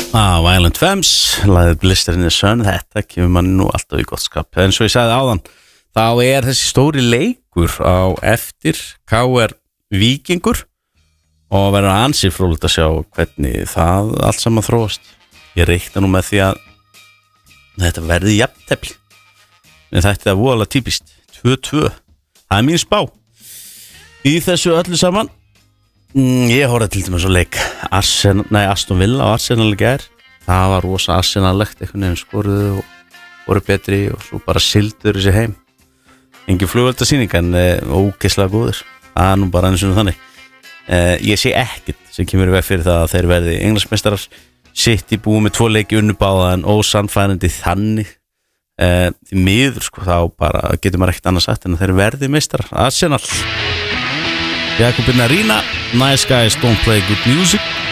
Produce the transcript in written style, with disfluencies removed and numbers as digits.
Violent Femmes, lagið Blister in the Sun. Þetta kemur manni nú alltaf í gott skap. En svo ég sagði áðan, þá þessi stóri leikur á eftir KR Víkingur og verður ansið fróðlegt að sjá hvernig það allt saman þróast. Ég reikna nú með því að þetta verði jafntefli. En þetta voðalega típist 2-2. Það mín spá í þessu öllu saman. Ég horfði til dæmis á leik Aston Villa og Arsenal í gær. Það var rosa Arsenal-legt, einhvern veginn skoruðu og voru betri og svo bara sildur þessi heim. Engin flugveldasýning en ógeðslega góðir. Það nú bara eins og þannig. Ég sé ekkert sem kemur í veg fyrir það að þeir verði Englandsmeistarar. City búið með 2 leiki unnubáða en ósannfærandi þannig. Því miður sko, þá bara getur maður ekkert annað sagt en að þeir verði meistarar. Arsenal Jakobina Rína, Nice Guys Don't Play Good Music.